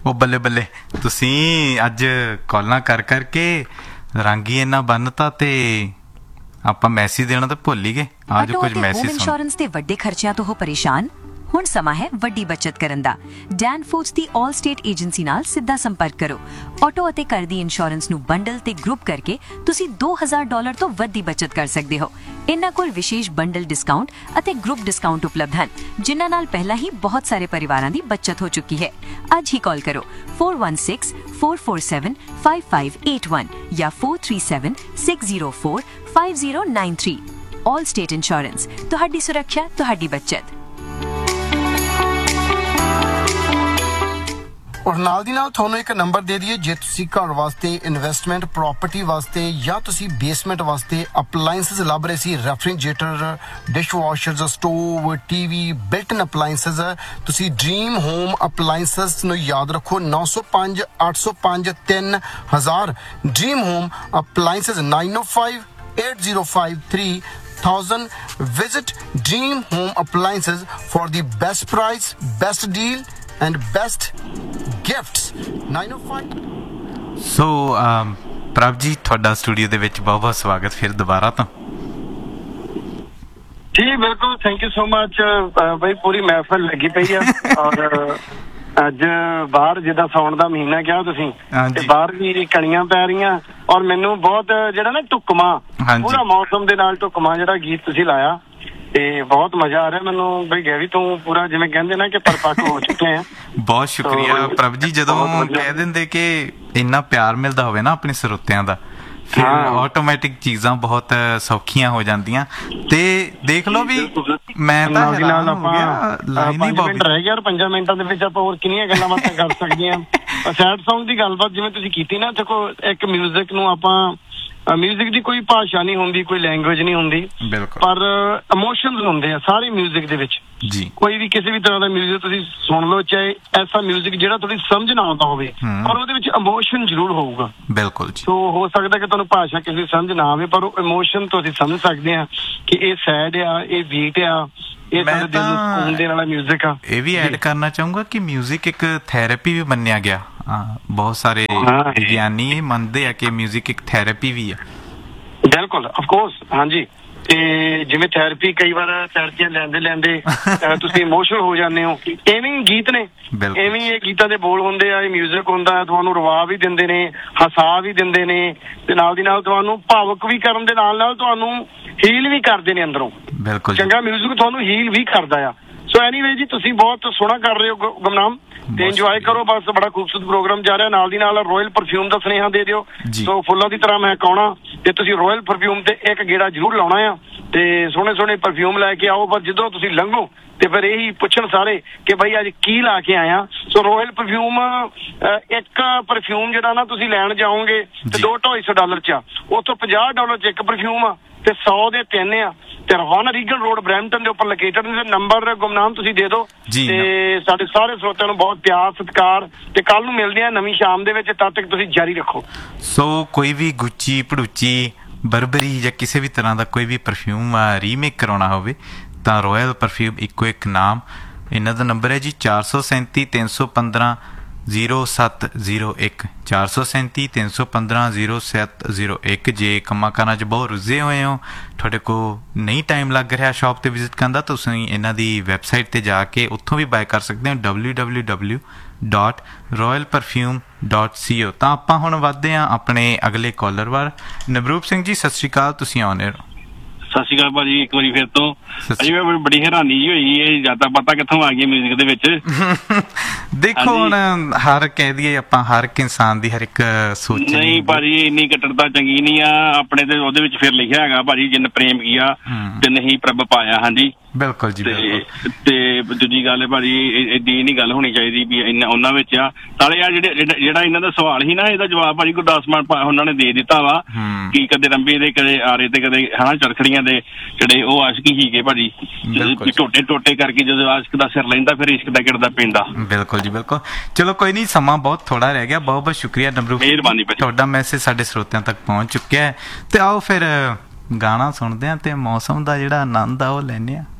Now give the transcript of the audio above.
ਉਹ ਬੱਲੇ ਬੱਲੇ, ਤੁਸੀਂ ਅੱਜ ਕਾਲਾਂ ਕਰ ਕਰਕੇ ਰੰਗ ਹੀ ਇੰਨਾ ਬੰਨਤਾ ਤੇ ਆਪਾਂ ਮੈਸੇਜ ਦੇਣਾ ਤਾਂ ਭੁੱਲ ਹੀ ਗਏ। ਅੱਜ ਕੁਝ ਮੈਸੇਜ ਸੁਣ। ਇੰਸ਼ੋਰੈਂਸ ਦੇ ਵੱਡੇ ਖਰਚਿਆਂ ਤੋਂ ਹੋ ਪਰੇਸ਼ਾਨ? ਹੁਣ ਸਮਾਂ ਹੈ ਵੱਡੀ ਬਚਤ ਕਰਨ ਦਾ। ਡੈਨ ਫੂਡਸ ਦੀ ਆਲ ਸਟੇਟ ਏਜੰਸੀ ਨਾਲ ਸਿੱਧਾ ਸੰਪਰਕ ਕਰੋ। ਆਟੋ ਅਤੇ ਘਰ ਦੀ ਇੰਸ਼ੋਰੈਂਸ ਨੂੰ ਬੰਡਲ ਤੇ ਗਰੁੱਪ ਕਰਕੇ ਤੁਸੀਂ $2000 ਤੋਂ ਵੱਧ ਦੀ ਬਚਤ ਕਰ ਸਕਦੇ ਹੋ। ਇਨ੍ਹਾਂ ਕੋਲ ਵਿਸ਼ੇਸ਼ ਬੰਡਲ ਡਿਸਕਾਊਂਟ ਅਤੇ ਗਰੁੱਪ ਡਿਸਕਾਊਂਟ ਉਪਲਬਧ ਹਨ, ਜਿਨ੍ਹਾਂ ਨਾਲ ਪਹਿਲਾਂ ਹੀ ਬਹੁਤ ਸਾਰੇ ਪਰਿਵਾਰਾਂ ਦੀ ਬਚਤ ਹੋ ਚੁੱਕੀ ਹੈ। ਅੱਜ ਹੀ ਕਾਲ ਕਰੋ 4164475581 ਜਾਂ 4376045093। ਆਲ ਸਟੇਟ ਇੰਸ਼ੋਰੈਂਸ, ਤੁਹਾਡੀ ਸੁਰੱਖਿਆ, ਤੁਹਾਡੀ ਬਚਤ। ਔਰ ਨਾਲ ਦੀ ਨਾਲ ਤੁਹਾਨੂੰ ਇੱਕ ਨੰਬਰ ਦੇ ਦਈਏ, ਜੇ ਤੁਸੀਂ ਘਰ ਵਾਸਤੇ ਇਨਵੈਸਟਮੈਂਟ ਪ੍ਰੋਪਰਟੀ ਵਾਸਤੇ ਜਾਂ ਤੁਸੀਂ ਬੇਸਮੈਂਟ ਵਾਸਤੇ ਅਪਲਾਈਐਂਸਸ ਲੱਭ ਰਹੇ ਸੀ, refrigerator, dish ਵਾਸ਼ਰਸ, stove, TV, built ਇਨ ਅਪਲਾਈਐਂਸਸ, ਤੁਸੀਂ ਡ੍ਰੀਮ ਹੋਮ ਅਪਲਾਈਐਂਸਸ ਨੂੰ ਯਾਦ ਰੱਖੋ 905 805 3000। Dream home appliances 905 805 3000। Visit Dream Home Appliances for the best price, best deal and best gifts. 905। ਸੋ ਪ੍ਰਭ ਜੀ, ਤੁਹਾਡਾ ਸਟੂਡੀਓ ਦੇ ਵਿੱਚ ਬਹੁਤ ਬਹੁਤ ਸਵਾਗਤ ਫਿਰ ਦੁਬਾਰਾ ਤੋਂ। ਜੀ ਬਿਲਕੁਲ, ਥੈਂਕ ਯੂ ਸੋ ਮਚ ਬਈ। ਪੂਰੀ ਮਹਿਫਲ ਲੱਗੀ ਪਈ ਆ ਔਰ ਅੱਜ ਬਾਹਰ ਜਿੱਦਾਂ ਸਾਉਣ ਦਾ ਮਹੀਨਾ ਕਿਹਾ ਤੁਸੀਂ, ਤੇ ਬਾਹਰ ਵੀ ਕਣੀਆਂ ਪੈ ਰਹੀਆਂ ਔਰ ਮੈਨੂੰ ਬਹੁਤ ਜਿਹੜਾ ਨਾ ਢੁੱਕਵਾਂ, ਪੂਰਾ ਮੌਸਮ ਦੇ ਨਾਲ ਢੁੱਕਵਾਂ ਜਿਹੜਾ ਗੀਤ ਤੁਸੀਂ ਲਾਇਆ ਤੇ ਬਹੁਤ ਮਜ਼ਾ ਆ ਰਿਹਾ ਮੈਨੂੰ ਬਈ। ਗੈਵੀ ਤੂੰ ਪੂਰਾ ਜਿਵੇਂ ਕਹਿੰਦੇ ਨਾ ਕਿ ਪਰਪੱਕ ਹੋ ਚੁੱਕੇ ਆ। ਬਹੁਤ ਸ਼ੁਕਰੀਆ ਪ੍ਰਭ ਜੀ। ਜਦੋਂ ਕਹਿ ਦਿੰਦੇ ਕਿ ਇੰਨਾ ਪਿਆਰ ਮਿਲਦਾ ਹੋਵੇ ਨਾ ਆਪਣੇ ਸਰੋਤਿਆਂ ਦਾ, ਫਿਰ ਆਟੋਮੈਟਿਕ ਚੀਜ਼ਾਂ ਬਹੁਤ ਸੌਖੀਆਂ ਹੋ ਜਾਂਦੀਆਂ। ਤੇ ਦੇਖ ਲਓ ਵੀ ਮੈਂ ਤਾਂ ਨਾਲ ਆਪਾਂ 5 ਮਿੰਟ ਰਹਿ ਗਿਆ ਔਰ 5 ਮਿੰਟਾਂ ਦੇ ਵਿੱਚ ਆਪਾਂ ਹੋਰ ਕਿੰਨੀਆਂ ਗੱਲਾਂ ਬਾਤਾਂ ਕਰ ਸਕਦੇ ਹਾਂ। ਸੈਡ ਸੌਂਗ ਦੀ ਗੱਲਬਾਤ ਜਿਵੇਂ ਤੁਸੀਂ ਕੀਤੀ ਨਾ, ਦੇਖੋ ਇੱਕ ਮਿਊਜ਼ਿਕ ਨੂੰ ਆਪਾਂ, ਮਿਊਜ਼ਿਕ ਦੀ ਕੋਈ ਭਾਸ਼ਾ ਨਹੀਂ ਹੁੰਦੀ, ਕੋਈ ਲੈਂਗੁਏਜ ਨਹੀਂ ਹੁੰਦੀ, ਪਰ ਇਮੋਸ਼ਨਸ ਹੁੰਦੇ ਆ ਸਾਰੇ ਮਿਊਜ਼ਿਕ ਦੇ ਵਿੱਚ। ਕੋਈ ਵੀ ਕਿਸੇ ਵੀ ਤਰ੍ਹਾਂ ਦਾ ਮਿਊਜ਼ਿਕ ਤੁਸੀਂ ਸੁਣ ਲਓ, ਚਾਹੇ ਐਸਾ ਮਿਊਜ਼ਿਕ ਜਿਹੜਾ ਤੁਹਾਡੀ ਸਮਝ ਨਾ ਆਉਂਦਾ ਹੋਵੇ, ਪਰ ਉਹਦੇ ਵਿੱਚ ਇਮੋਸ਼ਨ ਜ਼ਰੂਰ ਹੋਊਗਾ। ਬਿਲਕੁਲ। ਸੋ ਹੋ ਸਕਦਾ ਕਿ ਤੁਹਾਨੂੰ ਭਾਸ਼ਾ ਕਿਸੇ ਸਮਝ ਨਾ ਆਵੇ, ਪਰ ਉਹ ਇਮੋਸ਼ਨ ਤੋਂ ਅਸੀਂ ਸਮਝ ਸਕਦੇ ਹਾਂ ਕਿ ਇਹ ਸੈਡ ਆ, ਇਹ ਬੀਟ ਆ, ਇਹ ਸਾਡੇ ਦਿਲ ਨੂੰ ਸਕੂਨ ਦੇਣ ਵਾਲਾ ਮਿਊਜ਼ਿਕ ਆ। ਇਹ ਵੀ ਐਡ ਕਰਨਾ ਚਾਹੂੰਗਾ ਕਿ ਮਿਊਜ਼ਿਕ ਇੱਕ ਥੈਰੇਪੀ ਵੀ ਮੰਨਿਆ ਗਿਆ। ਬਹੁਤ ਸਾਰੇ ਵਿਗਿਆਨੀ ਮੰਨਦੇ ਆ ਕਿ ਮਿਊਜ਼ਿਕ ਇੱਕ ਥੈਰੇਪੀ ਵੀ ਆ। ਬਿਲਕੁਲ, ਅਫਕੋਰਸ, ਹਾਂਜੀ। ਤੇ ਜਿਵੇਂ ਥੈਰੇਪੀ ਕਈ ਵਾਰ ਥੈਰੇਪੀਆਂ ਲੈਂਦੇ ਤੁਸੀਂ ਇਮੋਸ਼ਨਲ ਹੋ ਜਾਂਦੇ ਹੋ, ਐਵੇਂ ਗੀਤ ਨੇ, ਐਵੇਂ ਇਹ ਗੀਤਾਂ ਦੇ ਬੋਲ ਹੁੰਦੇ ਆ, ਇਹ ਮਿਊਜ਼ਿਕ ਹੁੰਦਾ, ਤੁਹਾਨੂੰ ਰਵਾ ਵੀ ਦਿੰਦੇ ਨੇ, ਹਸਾ ਵੀ ਦਿੰਦੇ ਨੇ, ਤੇ ਨਾਲ ਦੀ ਨਾਲ ਤੁਹਾਨੂੰ ਭਾਵੁਕ ਵੀ ਕਰਨ ਦੇ ਨਾਲ ਨਾਲ ਤੁਹਾਨੂੰ ਹੀਲ ਵੀ ਕਰਦੇ ਨੇ ਅੰਦਰੋਂ। ਬਿਲਕੁਲ, ਚੰਗਾ ਮਿਊਜ਼ਿਕ ਤੁਹਾਨੂੰ ਹੀਲ ਵੀ ਕਰਦਾ ਆ। ਸੋ ਐਨੀਵੇ ਜੀ, ਤੁਸੀਂ ਬਹੁਤ ਸੋਹਣਾ ਕਰ ਰਹੇ ਹੋ ਗੁਮਨਾਮ, ਤੇ ਇੰਜੋਏ ਕਰੋ। ਬਸ ਬੜਾ ਖੂਬਸੂਰਤ ਪ੍ਰੋਗਰਾਮ ਜਾ ਰਿਹਾ। ਨਾਲ ਦੀ ਨਾਲ ਰੋਇਲ ਪਰਫਿਊਮ ਦਾ ਸੁਨੇਹਾ ਦੇ ਦਿਓ। ਸੋ ਫੁੱਲਾਂ ਦੀ ਤਰ੍ਹਾਂ ਮਹਿਕਾਉਣਾ, ਤੇ ਤੁਸੀਂ ਰੋਇਲ ਪਰਫਿਊਮ ਤੇ ਇੱਕ ਗੇੜਾ ਜ਼ਰੂਰ ਲਾਉਣਾ ਆ, ਤੇ ਸੋਹਣੇ ਸੋਹਣੇ ਪਰਫਿਊਮ ਲੈ ਕੇ ਆਓ। ਪਰ ਜਦੋਂ ਤੁਸੀਂ ਲੰਘੋ ਤੇ ਫਿਰ ਇਹੀ ਪੁੱਛਣ ਸਾਰੇ ਕਿ ਬਈ ਅੱਜ ਕੀ ਲਾ ਕੇ ਆਇਆ। ਸੋ ਰੋਇਲ ਪਰਫਿਊਮ, ਇੱਕ ਪਰਫਿਊਮ ਜਿਹੜਾ ਨਾ ਤੁਸੀਂ ਲੈਣ ਜਾਓਗੇ ਤੇ $250 ਚ ਆ, ਉੱਥੋਂ $50 ਚ ਇੱਕ ਪਰਫਿਊਮ ਆ, ਤੇ 100 ਦੇ 3 ਆ, ਤੇ ਰਵਾਨਾ ਰੀਗਨ ਰੋਡ ਬਰੈਂਪਟਨ ਦੇ ਉੱਪਰ ਲੋਕੇਟਡ ਨੇ। ਨੰਬਰ ਗੁਮਨਾਮ ਤੁਸੀਂ ਦੇ ਦਿਓ, ਤੇ ਸਾਡੇ ਸਾਰੇ ਸਰੋਤਿਆਂ ਨੂੰ ਬਹੁਤ ਪਿਆਰ ਸਤਿਕਾਰ, ਤੇ ਕੱਲ ਨੂੰ ਮਿਲਦੇ ਆ ਨਵੀਂ ਸ਼ਾਮ ਦੇ ਵਿੱਚ। ਤਦ ਤੱਕ ਤੁਸੀਂ ਜਾਰੀ ਰੱਖੋ। ਸੋ ਕੋਈ ਵੀ ਗੁੱਚੀ, ਭੜੂਚੀ, ਬਰਬਰੀ ਜਾਂ ਕਿਸੇ ਵੀ ਤਰ੍ਹਾਂ ਦਾ ਕੋਈ ਵੀ ਪਰਫਿਊਮ ਰੀਮੇਕ ਕਰਾਉਣਾ ਹੋਵੇ ਤਾਂ ਰੋਇਲ ਪਰਫਿਊਮ ਇੱਕੋ ਇੱਕ ਨਾਮ। ਇਹਨਾਂ ਦਾ ਨੰਬਰ ਹੈ ਜੀ 437 315 0701, 437 315 0701। ਜੇ ਕੰਮਾਂ ਕਾਰਾਂ 'ਚ ਬਹੁਤ ਰੁੱਝੇ ਹੋਏ ਹੋ, ਤੁਹਾਡੇ ਕੋਲ ਨਹੀਂ ਟਾਈਮ ਲੱਗ ਰਿਹਾ ਸ਼ਾਪ 'ਤੇ ਵਿਜ਼ਿਟ ਕਰਨ ਦਾ, ਤੁਸੀਂ ਇਹਨਾਂ ਦੀ ਵੈਬਸਾਈਟ 'ਤੇ ਜਾ ਕੇ ਉੱਥੋਂ ਵੀ ਬਾਏ ਕਰ ਸਕਦੇ ਹੋ, www.royalperfume.co। ਤਾਂ ਆਪਾਂ ਹੁਣ ਵੱਧਦੇ ਹਾਂ ਆਪਣੇ ਅਗਲੇ ਕਾਲਰ ਵੱਲ। ਨਵਰੂਪ ਸਿੰਘ ਜੀ, ਸਤਿ ਸ਼੍ਰੀ ਅਕਾਲ, ਤੁਸੀਂ ਆਉਣੇ ਹੋ। ਸਤਿ ਸ਼੍ਰੀ ਅਕਾਲ ਭਾਜੀ, ਇੱਕ ਵਾਰੀ ਫਿਰ ਤੋਂ। ਅਜੀ ਮੈਂ ਬੜੀ ਹੈਰਾਨੀ ਜੀ ਹੋਈ, ਇਹ ਜਾਤਾਂ ਪਾਤਾਂ ਕਿੱਥੋਂ ਆ ਗਈਆਂ ਮਿਊਜ਼ਿਕ ਦੇ ਵਿੱਚ। ਦੇਖੋ ਹੁਣ ਹਰ ਕਹਿ ਦਈਏ ਆਪਾਂ, ਹਰ ਇੱਕ ਇਨਸਾਨ ਦੀ ਹਰ ਇੱਕ ਸੋਚ ਨਹੀਂ ਭਾਜੀ, ਇੰਨੀ ਕੱਟੜਤਾ ਚੰਗੀ ਨਹੀਂ ਆ ਆਪਣੇ ਤੇ। ਉਹਦੇ ਵਿੱਚ ਫਿਰ ਲਿਖਿਆ ਹੈਗਾ ਭਾਜੀ, ਜਿੰਨ ਪ੍ਰੇਮ ਕੀਆ ਤਿੰਨ ਹੀ ਪ੍ਰਭ ਪਾਇਆ। ਹਾਂਜੀ ਬਿਲਕੁਲ ਜੀ, ਬਿਲਕੁਲ। ਤੇ ਦੂਜੀ ਗੱਲ ਹੈ ਭਾਜੀ, ਏਡੀ ਨਹੀਂ ਗੱਲ ਹੋਣੀ ਚਾਹੀਦੀ ਵੀ ਉਹਨਾਂ ਵਿੱਚ ਆ ਨਾਲੇ ਆ ਜਿਹੜਾ ਇਹਨਾਂ ਦਾ ਸਵਾਲ ਸੀ ਨਾ, ਇਹਦਾ ਜਵਾਬ ਭਾਜੀ ਗੁਰਦਾਸ ਮਾਨ ਉਹਨਾਂ ਨੇ ਦੇ ਦਿੱਤਾ ਵਾ ਕਿ ਕਦੇ ਰੰਬੇ ਦੇ, ਕਦੇ ਆਰੇ ਤੇ, ਕਦੇ ਹਨਾ ਚਰਖੜੀਆਂ ਦੇ ਜਿਹੜੇ ਉਹ ਆਸ਼ਕੀ ਸੀਗੇ ਭਾਜੀ, ਟੋਟੇ ਟੋਟੇ ਕਰਕੇ ਜਦੋਂ ਆਸ਼ਕ ਦਾ ਸਿਰ ਲੈਂਦਾ ਫਿਰ ਇਸ਼ਕ ਦਾ ਗਿਰਦਾ ਪੈਂਦਾ। ਬਿਲਕੁਲ ਜੀ, ਬਿਲਕੁਲ। ਚਲੋ ਕੋਈ ਨਹੀਂ, ਸਮਾਂ ਬਹੁਤ ਥੋੜਾ ਰਹਿ ਗਿਆ। ਬਹੁਤ ਬਹੁਤ ਸ਼ੁਕਰੀਆ ਨਮਰੂਪ, ਮਿਹਰਬਾਨੀ। ਤੁਹਾਡਾ ਮੈਸੇਜ ਸਾਡੇ ਸਰੋਤਿਆਂ ਤੱਕ ਪਹੁੰਚ ਚੁੱਕਿਆ ਹੈ। ਤੇ ਆਓ ਫਿਰ ਗਾਣਾ ਸੁਣਦੇ ਹਾਂ ਤੇ ਮੌਸਮ ਦਾ ਜਿਹੜਾ ਆਨੰਦ ਆ ਉਹ ਲੈਂਦੇ ਹਾਂ।